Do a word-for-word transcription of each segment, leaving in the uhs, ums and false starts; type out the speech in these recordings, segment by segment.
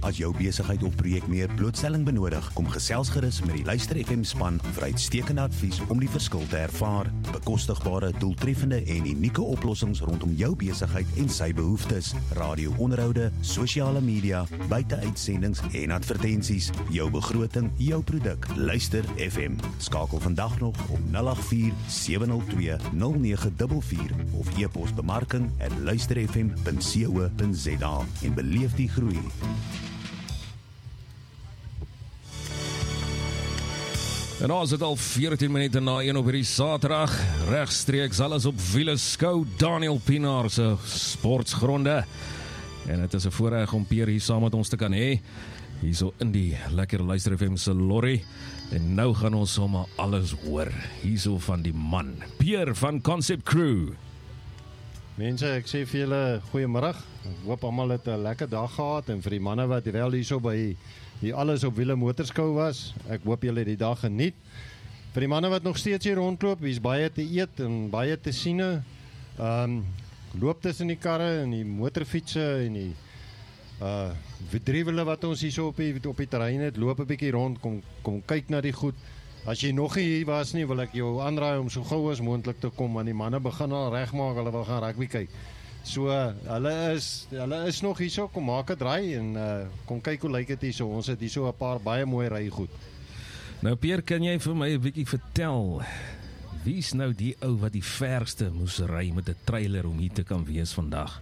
As jou besigheid of projek meer blootstelling benodig, kom gesels gerus met die Luister F M span vir uitstekende advies om die verskil te ervaar. Bekostigbare, doeltreffende en unieke oplossings rondom jou besigheid en sy behoeftes. Radio-onderhoude, sosiale media, buite-uitsendings en advertensies. Jou begroting, jou produk. Luister F M. Skakel vandag nog op nul agt vier sewe nul twee nul nege vier vier of e-pos bemarking at luister f m punt co punt z a en beleef die groei. En ons het al veertien minute na een op hierdie Saterdag, regstreeks alles op wiele skou Daniel Pienaar se sportsgronde. En het is 'n voorreg om Pierre hier saam met ons te kan hê, hierso in die lekker Luister F M se lorry. En nou gaan ons sommer alles hoor, hierso van die man, Pierre van Concept Crew. Mense, ek sê vir julle goeiemiddag. Ek hoop almal het 'n lekker dag gehad en vir die manne wat wel hierso by die alles op wiele motorskou was, ek hoop julle het die dag geniet. Vir die manne wat nog steeds hier rondloop, hier's baie te eet en baie te siene. Ehm um, loop tussen die karre en die motorfietsse en die uh verdriewele wat ons hierso op die op die terrein het, loop 'n bietjie rond, kom kom kyk na die goed. As jy nog nie hier was nie, wil ek jou aanraai om so gou as moontlik te kom, want die manne begin al regmaak, hulle wil gaan rugby kyk. So, hulle is hulle is nog hierso, kom maak 'n draai en uh, kom kyk hoe lyk dit hierso. Ons het hierso 'n paar baie mooi ry goed. Nou Pierre, kan jy vir my 'n bietjie vertel, wie's nou die ou wat die verste moes ry met 'n trailer om hier te kan wees vandag?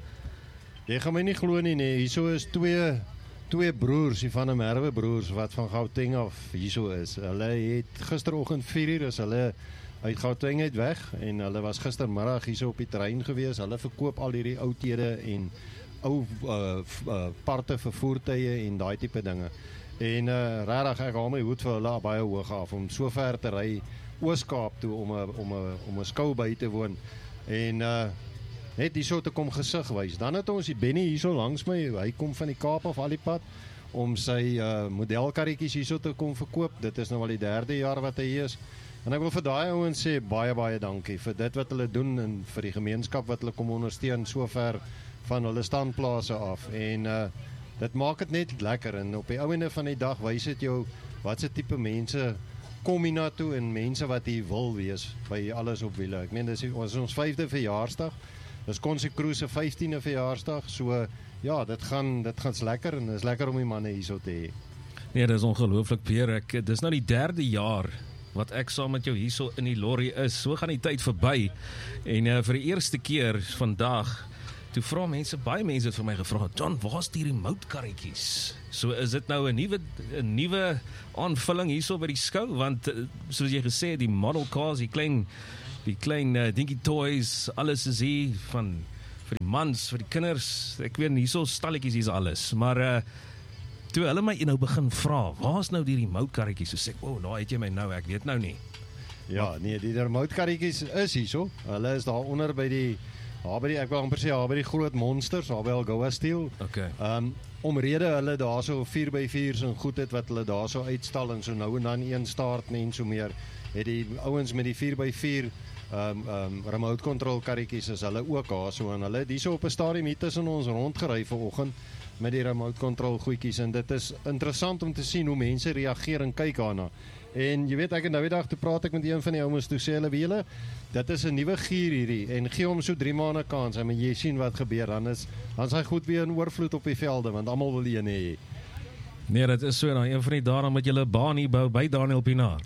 Jy gaan my nie glo nie, nee. Hierso is twee twee broers, die van die Merwe broers wat van Gauteng af hierso is. Hulle het gisteroggend vier uur is hulle uit Gauteng uit weg en hulle was gistermiddag hierso op die terrein gewees. Hulle verkoop al hierdie oudhede en ou uh, uh, parte vir voertuie en daai tipe dinge. En uh, regtig, ek haal my hoed vir hulle baie hoog af om so ver te ry Oos-Kaap toe om 'n om 'n om 'n skou by te woon. En uh, net hierso te kom gesig wys. Dan het ons die Benny hierso langs my, hy kom van die Kaap af al die pad om sy uh, modelkarretjies hierso te kom verkoop. Dit is nou al die derde jaar wat hy hier is. En ek wil vir daai ouens sê baie baie dankie vir dit wat hulle doen en vir die gemeenskap wat hulle kom ondersteun so ver van hulle standplase af. En uh, dit maak dit net lekker en op die ouende van die dag wys dit jou wat se tipe mense kom hier na toe en mense wat hier wil wees by alles op wiele. Ek meen dis ons ons vyfde verjaarsdag. Dis Concept Crew se vyftiende verjaarsdag, so ja, dit gaan dit gaan's lekker en is lekker om die manne hierso te hê. Nee, dis ongelooflik Pierre, ek, dis nou die derde jaar wat ek saam met jou hierso in die lorry is. So gaan die tyd verby en uh, vir die eerste keer vandag, toe vra mense, baie mense het vir my gevra, John, waar's die remote karretjies? So is dit nou 'n nuwe 'n nuwe aanvulling hierso by die skou, want uh, soos jy gesê het, die model cars, die klein die klein uh, dinky toys, alles is hier van vir die mans, vir die kinders. Ek weet hierso stalletjies hier's alles, maar uh, toe hulle my nou begin vra, waar's nou die remote karretjies? So sê ek, "O, nou het jy my nou, ek weet nou nie." Ja, nee, die remote karretjies is hierso. Hulle is daar onder by die daar by die ek wil amper sê daar by die groot monsters, daar by Algoa Steel. Okay. Ehm um, omrede hulle daarso vier by viers en goed het wat hulle daarso uitstal en so nou en dan een staart en so meer. Het die ouens met die vier by vier um, um, remote control karretjies is hulle ook daar so en hulle het hierso op 'n stadium hier tussen ons rondgery vanoggend met die remote control goedjies en dit is interessant om te sien hoe mense reageer en kyk daarna. En jy weet, ek het nou die dag toe praat ek met een van die ouens toe sê hulle wie hulle, dit is 'n nuwe gier hierdie en gee hom so drie maande kans en jy sien wat gebeur, dan is dan is hy goed weer in oorvloed op die velde want almal wil een hê. Nee, dit is so, nou een van die dae dan moet jy 'n baan hier bou by Daniel Pienaar.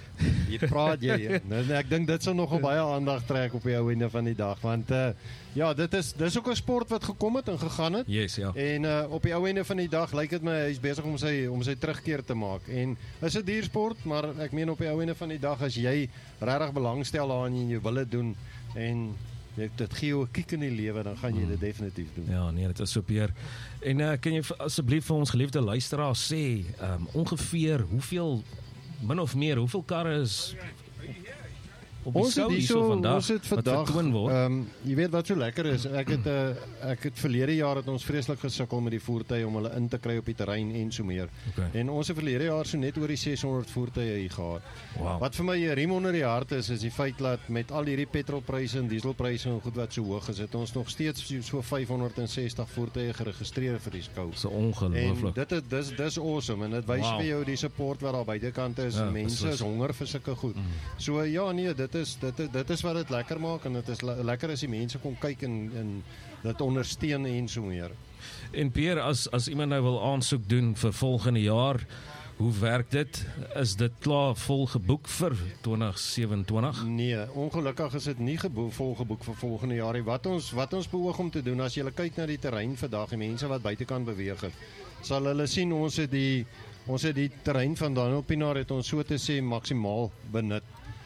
Jy praat jy. Nou, ek dink dit sal nogal baie aandag trek op die ou einde van die dag want uh, ja, dit is dis ook 'n sport wat gekom het en gegaan het. Yes, ja. En uh, op die ou einde van die dag lyk dit my hy's besig om sy om sy terugkeer te maak. En is 'n duur sport, maar ek meen op die ou einde van die dag as jy regtig belangstel daarin en jy wil dit doen en dit gee jou 'n kiek in die lewe, dan gaan jy dit definitief doen. Ja, nee, dit is so Pierre. En uh, kan jy asseblief vir ons geliefde luisteraars sê, um, ongeveer hoeveel min of meer, hoeveel karre is op die skou hierso vandag ons het vandag, wat vertoon word. Um, jy weet wat so lekker is, ek het, uh, ek het verlede jaar het ons vreeslik gesukkel met die voertuie om hulle in te kry op die terrein en so meer. Okay. En ons het verlede jaar so net oor die ses honderd voertuie hier gehad. Wow. Wat vir my 'n riem onder die hart is, is die feit dat met al hierdie petrolpryse en dieselpryse en goed wat so hoog is, het ons nog steeds so vyf honderd sestig voertuie geregistreer vir die skou. So ongelooflik. En dit is dis dis awesome en dit wys Wow. vir jou die support wat daar buitekant is. Ja, Mense beslis. is honger vir sulke goed. Mm. So ja nee, dit is dit is, dit is wat dit lekker maak en dit is le lekker as die mense kom kyk en en dit ondersteun en so meer. En Pierre, as as iemand nou wil aansoek doen vir volgende jaar, hoe werk dit? Is dit klaar vol geboek vir twintig sewenentwintig? Nee, ongelukkig is dit nie geboek, volgeboek vir volgende jaar nie. Wat ons wat ons beoog om te doen, as jy kyk na die terrein vandag, die mense wat buitekant beweeg het, sal hulle sien ons het die ons het die terrein van Daniel Pienaar het ons so te sê maksimaal benut.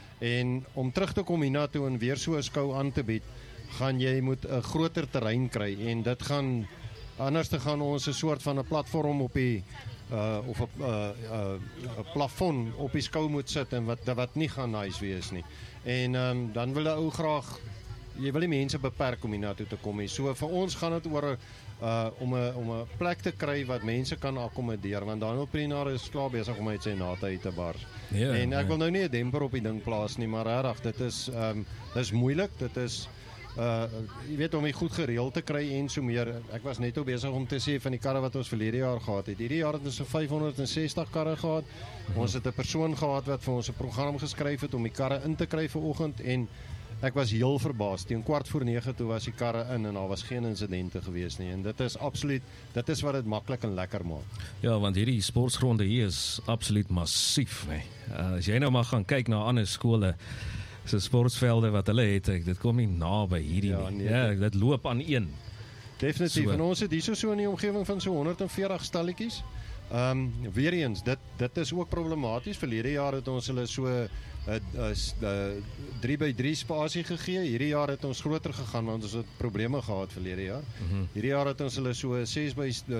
En om terug te kom hiernatoe en weer so 'n skou aan te bied, gaan jy moet 'n groter terrein kry en dit gaan anders te gaan ons 'n soort van 'n platform op die uh, of 'n uh, uh, uh, plafon op die skou moet sit en wat wat nie gaan nice wees nie. En um, dan wil 'n ou graag jy wil die mense beperk om hiernatoe te kom nie. So vir ons gaan dit oor uh, om 'n om 'n plek te kry wat mense kan akkommodeer want Daniel Pienaar is klaar besig om uit sy nate uit te bars. Ja, en ek ja. wil nou nie 'n demper op die ding plaas nie, maar regtig, dit is um, dit is moeilik, dit is uh jy weet om dit goed gereël te kry en so meer. Ek was net besig om te sê van die karre wat ons verlede jaar gehad het. Hierdie jaar het ons so vyf honderd sestig karre gehad. Mm-hmm. Ons het 'n persoon gehad wat vir ons 'n program geskryf het om die karre in te kry vir oggend en ek was heel verbaas. Teen kwart voor nege toe was die karre in en daar was geen insidente gewees nie. En dit is absoluut, dit is wat dit maklik en lekker maak. Ja, want hierdie sportgronde hier is absoluut massief, nee. Uh, as jy nou maar gaan kyk na ander skole se sportvelde wat hulle het, ek, dit kom nie naby hierdie Ja, nie. nee, Ja, dit loop aan een. Definitief. So. En ons het hierso so in die omgewing van so honderd veertig stalletjies. Ehm um, weer eens, dit dit is ook problematies. Verlede jaar het ons hulle so 'n uh, uh, drie by drie spasie gegee. Hierdie jaar het ons groter gegaan want ons het probleme gehad verlede jaar. Mm-hmm. Hierdie jaar het ons hulle so ses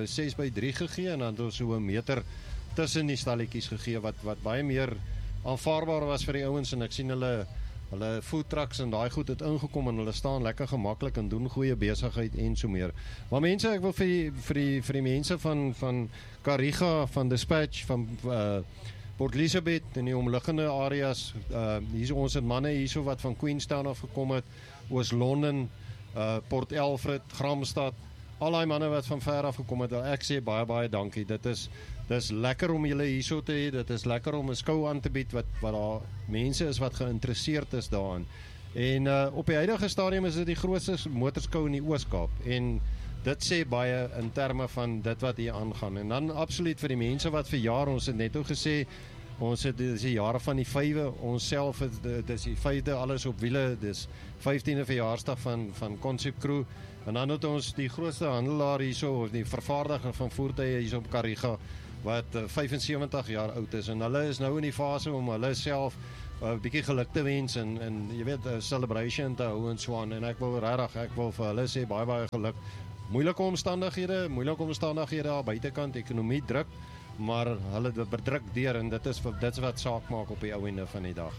by drie gegee en dan het ons so 'n meter tussen die stalletjies gegee wat wat baie meer aanvaarbaar was vir die ouens en ek sien hulle Hulle food trucks en daai goed het ingekom en hulle staan lekker gemaklik en doen goeie besigheid en so meer. Maar mense, ek wil vir die, vir die, vir die mense van van Kariga, van Dispatch, van uh, Port Elizabeth en die omliggende areas, uh, hier ons het manne hierso wat van Queenstown af gekom het, Oos-London, uh, Port Alfred, Gramstad, al die manne wat van ver af gekom het, ek sê baie baie dankie. Dit is dis lekker om julle hierso te hê. Dit is lekker om 'n skou aan te bied wat wat daar mense is wat geïnteresseerd is daarin. En uh, op die huidige stadium is dit die grootste motorskou in die Oos-Kaap en dit sê baie in terme van dit wat hier aangaan. En dan absoluut vir die mense wat verjaar, ons het net ook gesê ons het dis die jare van die vywe, ons self het dis die vyfde alles op wiele, dis vyftiende verjaarsdag van van Concept Crew. En dan het ons die grootste handelaar hierso, of die vervaardiger van voertuie hierso op Kariga wat uh, vyfensewentig jaar oud is en hulle is nou in die fase om hulle self 'n uh, bietjie geluk te wens en en jy weet 'n celebration te hou en so aan en ek wil regtig ek wil vir hulle sê baie baie geluk. Moeilike omstandighede, moeilike omstandighede daar buitekant, ekonomie druk, maar hulle bedruk deur en dit is dit is wat saak maak op die ou ende van die dag.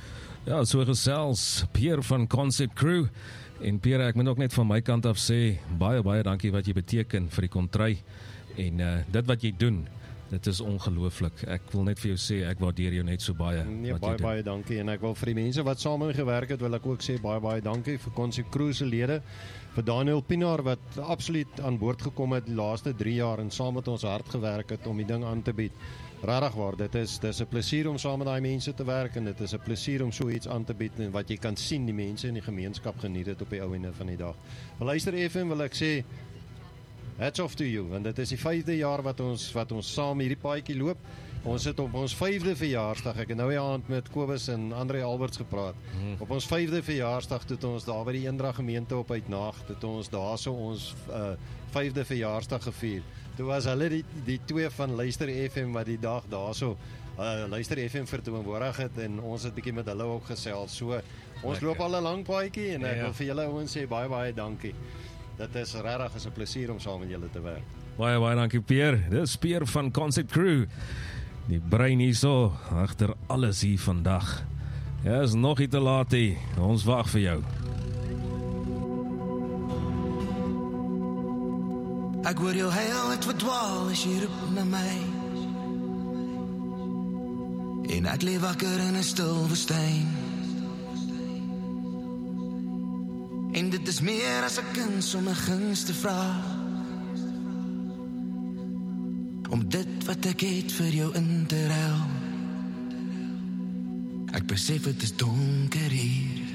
Ja, so gesels Pierre van Concept Crew. En Pierre, ek moet ook net van my kant af sê, baie baie dankie wat jy beteken vir die kontry en uh, dit wat jy doen. Dit is ongelooflik. Ek wil net vir jou sê, ek waardeer jou net so baie. Nee, wat baie jy doen. baie dankie en ek wil vir die mense wat saam met my gewerk het, wil ek ook sê baie baie dankie vir Concept Crew se lede, vir Daniel Pienaar wat absoluut aan boord gekom het die laaste drie jaar en saam met ons hard gewerk het om die ding aan te bied. Regtig waar, dit is dis 'n plesier om saam met daai mense te werk en dit is 'n plesier om so iets aan te bied en wat jy kan sien die mense in die gemeenskap geniet dit op die ou ende van die dag. Maar luister F M, wil ek sê hats off to you, want dit is die vyfde jaar wat ons wat ons saam hierdie paadjie loop. Ons het op ons vyfde verjaarsdag, ek het nou die aand met Kobus en Andre Alberts gepraat. Hmm. Op ons vyfde verjaarsdag het ons daar by die Eendrag gemeente op Uitnag, het ons daarso ons uh, vyfde verjaarsdag gevier. Toe was hulle die die twee van Luister F M wat die dag daarso uh, Luister F M verteenwoordig het en ons het bietjie met hulle ook gesels. So ons Lekker. Loop al 'n lang paadjie en ek ja. wil vir julle ouens sê baie baie dankie. Dit is regtig is 'n plesier om saam met julle te werk. Baie baie dankie Pierre. Dis Pierre van Concept Crew. Die brein hierso agter alles hier vandag. Ja, is nog nie te laat nie. Ons wag vir jou. Ek hoor jou heel, ek verdwaal as jy roep na my. En ek leef wakker in 'n stil woestyn. En dit is meer as 'n kuns om 'n guns te vra. Om dit wat ek het vir jou in te ruil. Ek besef het is donker hier.